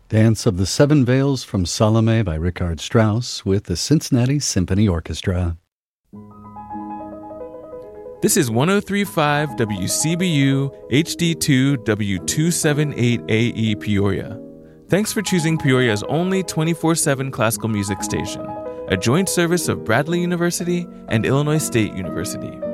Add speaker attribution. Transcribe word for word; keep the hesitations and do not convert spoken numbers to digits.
Speaker 1: Dance of the Seven Veils from Salome by Richard Strauss with the Cincinnati Symphony Orchestra.
Speaker 2: This is one oh three point five W C B U H D two W two seventy-eight A E Peoria. Thanks for choosing Peoria's only twenty-four seven classical music station, a joint service of Bradley University and Illinois State University.